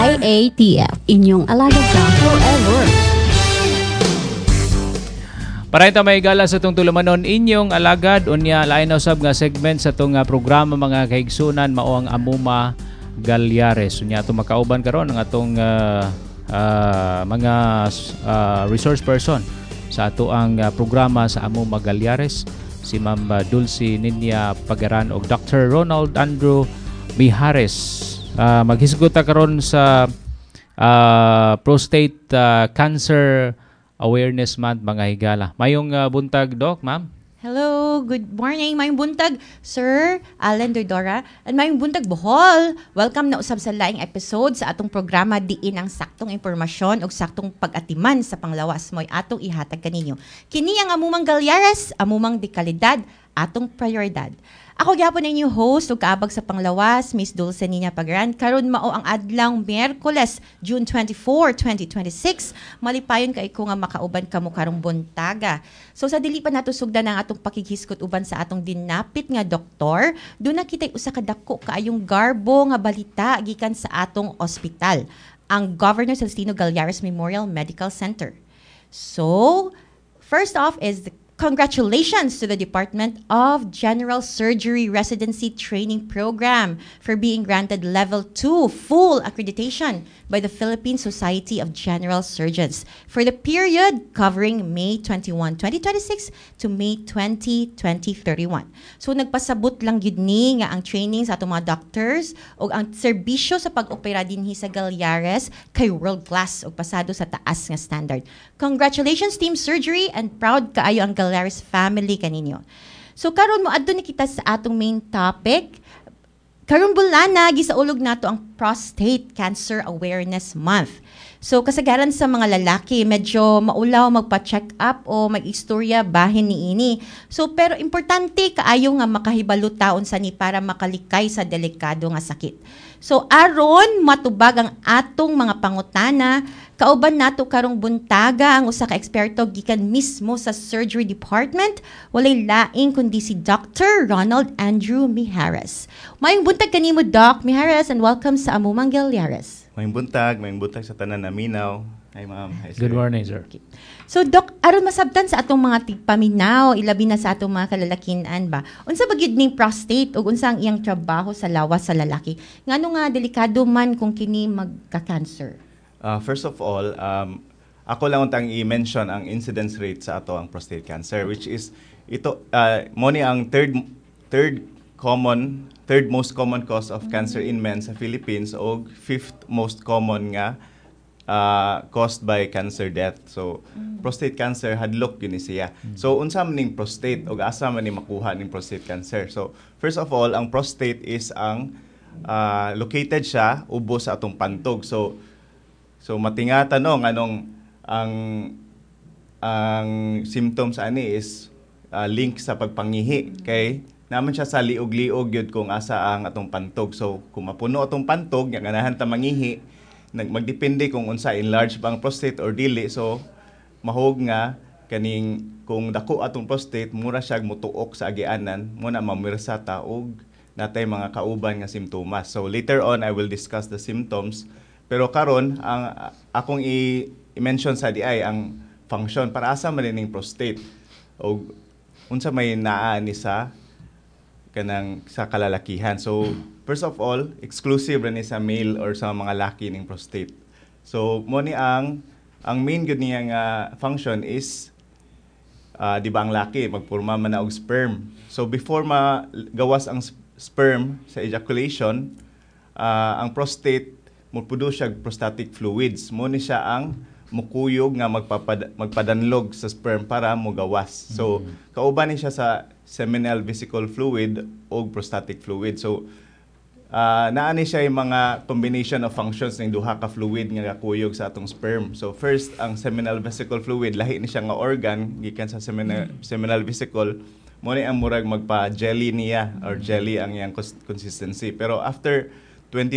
IATF, inyong alagad ka forever. Para ito may gala sa itong tulumanon inyong alagad, unya lain na usab nga segment sa itong programa mga kaigsunan mao ang Amuma Galyares. Unya ito makauban karon ang atong mga resource person sa ato ang programa sa Amuma Galyares, si Ma'am Dulce Ninya Pagaran o Dr. Ronald Andrew Mijares. Maghisgot karon sa prostate cancer Awareness Month mga higala. Mayong buntag, Doc, ma'am? Hello, good morning. Mayong buntag, Sir Alan Dordora. At mayong buntag, Bohol. Welcome na usab sa laing episode sa atong programa diin ang saktong impormasyon o saktong pag-atiman sa panglawas mo'y atong ihatag kaninyo. Kini ang Amumang Galyares, amumang dekalidad, atong prioridad. Ako gyapon ninyo host ug kaabag sa panglawas, Miss Dulce Ninya Pagaran. Karon mao ang adlang Miyerkules, June 24, 2026. Malipayon kay ko nga makauban kamo karong buntaga. So sa dili pa nato sugdan ang atong pakighiskot uban sa atong dinapit nga doktor, doon na kita'y usa ka dako kaayong garbo nga balita gikan sa atong ospital, ang Governor Celestino Galyares Memorial Medical Center. So, first off is congratulations to the Department of General Surgery Residency Training Program for being granted Level 2 full accreditation by the Philippine Society of General Surgeons for the period covering May 21, 2026 to May 20, 2031. So nagpasabot lang yun ni nga ang training sa atong mga doctors o ang serbisyo sa pag-opera dinhi sa Galyares kay world class o pasado sa taas nga standard. Congratulations Team Surgery and proud kaayo ang Galyares family kaninyo. So karon mo adto ni kita sa atong main topic. Karong bulana gisaulog nato ang Prostate Cancer Awareness Month. So kasagaran sa mga lalaki medyo maulaw magpa-check up o mag-istorya bahin niini. So pero importante kaayo nga makahibalo taon sa ni para makalikay sa delikado nga sakit. So aron matubag ang atong mga pangutana, kauban nato karong buntaga ang usa ka eksperto gikan mismo sa surgery department, walay laing kundi si Dr. Ronald Andrew Mijares. Mayong buntag kanimo Doc Mijares and welcome sa Amumang Galyares. Mayong buntag sa tanan na Minaw. Hi ma'am. Hi, sir. Good morning, sir. Okay. So Doc, aron masabtan sa atong mga tigpaminaw, ilabi na sa atong mga kalalakinan ba? Unsa ba gyud ning prostate ug unsa ang iyang trabaho sa lawas sa lalaki? Ngano nga delikado man kung kini magka-cancer? First of all, ako lang untang i-mention ang incidence rate sa ato ang prostate cancer, which is ito mo ni ang third most common cause of cancer in men sa Philippines o fifth most common nga caused by cancer death. So prostate cancer hadlok yun siya. So unsa man ning prostate o asa man ni makuha ning prostate cancer? So first of all, ang prostate is ang located siya ubos sa atong pantog. So matingatan no anong ang symptoms ani is link sa pagpangihi kay naman siya sa liog-liog yun kung asa ang atong pantog. So kung mapuno atong pantog nga ganahan ta mangihi, magdepende kung unsa enlarge ba ang prostate or dili. So mahog nga kaning kung dako atong prostate mura siya mutuok sa agianan mo na mamirsa ta og natay mga kauban nga simptomas. So later on I will discuss the symptoms. Pero karon ang akong i-mention sa DI ang function para asa man ning prostate o unsa may naa ni sa kanang sa kalalakihan. So first of all, exclusive ra ni sa male or sa mga laki ning prostate. So mo ni ang main gyud niya nga function is di ba ang laki magporma man na og sperm. So before magawas ang sperm sa ejaculation, ang prostate mo-produce siya prostatic fluids. Mo ni siya ang mukuyog nga magpadanlog sa sperm para mogawas. So kauban ni siya sa seminal vesicle fluid o prostatic fluid. So naani siya yung mga combination of functions ng duha ka fluid nga kuyog sa atong sperm. So first, ang seminal vesicle fluid, lahi ni siya nga organ gikan sa seminal vesicle, mo ni ang murag magpa-jelly niya or jelly ang iyang consistency. Pero after